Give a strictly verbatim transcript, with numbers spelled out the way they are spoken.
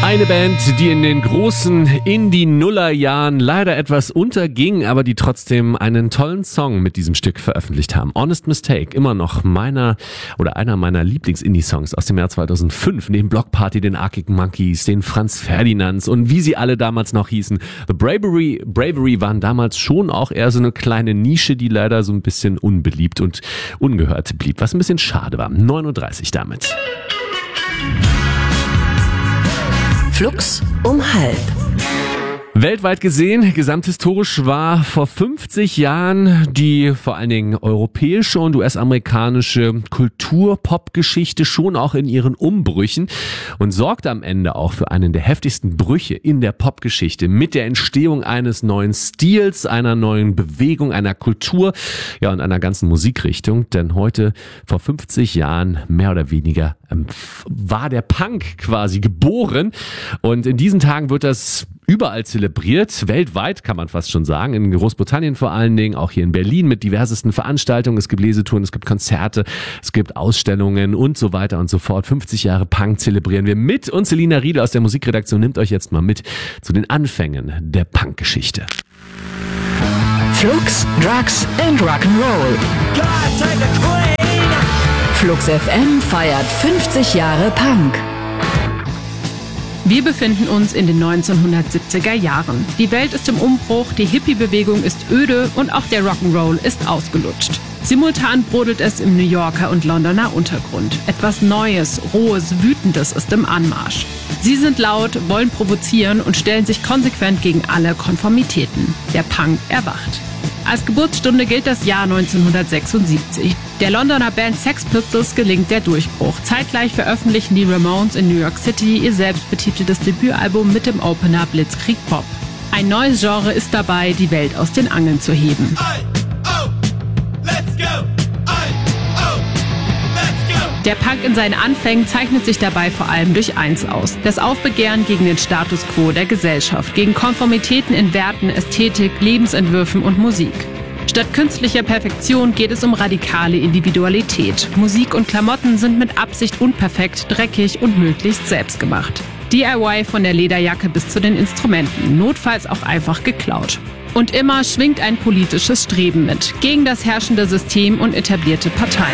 Eine Band, die in den großen Indie-Nuller-Jahren leider etwas unterging, aber die trotzdem einen tollen Song mit diesem Stück veröffentlicht haben. Honest Mistake, immer noch meiner oder einer meiner Lieblings-Indie-Songs aus dem Jahr zweitausendfünf. Neben Block Party, den Arctic Monkeys, den Franz Ferdinands und wie sie alle damals noch hießen. The Bravery, Bravery waren damals schon auch eher so eine kleine Nische, die leider so ein bisschen unbeliebt und ungehört blieb, was ein bisschen schade war. neun Uhr dreißig damit. Flux um halb. Weltweit gesehen, gesamthistorisch war vor fünfzig Jahren die vor allen Dingen europäische und U S-amerikanische Kultur-Pop-Geschichte schon auch in ihren Umbrüchen und sorgte am Ende auch für einen der heftigsten Brüche in der Popgeschichte mit der Entstehung eines neuen Stils, einer neuen Bewegung, einer Kultur, ja und einer ganzen Musikrichtung. Denn heute, vor fünfzig Jahren, mehr oder weniger, ähm, war der Punk quasi geboren und in diesen Tagen wird das überall zelebriert, weltweit kann man fast schon sagen, in Großbritannien vor allen Dingen, auch hier in Berlin mit diversesten Veranstaltungen, es gibt Lesetouren, es gibt Konzerte, es gibt Ausstellungen und so weiter und so fort. fünfzig Jahre Punk zelebrieren wir mit und Selina Riedel aus der Musikredaktion nimmt euch jetzt mal mit zu den Anfängen der Punk-Geschichte. Flux, Drugs and Rock'n'Roll. Flux F M feiert fünfzig Jahre Punk. Wir befinden uns in den neunzehnhundertsiebziger Jahren. Die Welt ist im Umbruch, die Hippie-Bewegung ist öde und auch der Rock'n'Roll ist ausgelutscht. Simultan brodelt es im New Yorker und Londoner Untergrund. Etwas Neues, Rohes, Wütendes ist im Anmarsch. Sie sind laut, wollen provozieren und stellen sich konsequent gegen alle Konformitäten. Der Punk erwacht. Als Geburtsstunde gilt das Jahr neunzehnhundertsechsundsiebzig. Der Londoner Band Sex Pistols gelingt der Durchbruch. Zeitgleich veröffentlichen die Ramones in New York City ihr selbstbetiteltes Debütalbum mit dem Opener Blitzkrieg Pop. Ein neues Genre ist dabei, die Welt aus den Angeln zu heben. Der Punk in seinen Anfängen zeichnet sich dabei vor allem durch eins aus: das Aufbegehren gegen den Status quo der Gesellschaft, gegen Konformitäten in Werten, Ästhetik, Lebensentwürfen und Musik. Statt künstlicher Perfektion geht es um radikale Individualität. Musik und Klamotten sind mit Absicht unperfekt, dreckig und möglichst selbstgemacht. D I Y von der Lederjacke bis zu den Instrumenten, notfalls auch einfach geklaut. Und immer schwingt ein politisches Streben mit, gegen das herrschende System und etablierte Parteien.